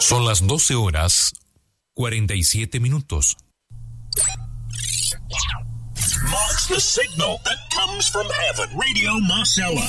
Son las 12:47. Marks the signal that comes from heaven. Radio Marcella.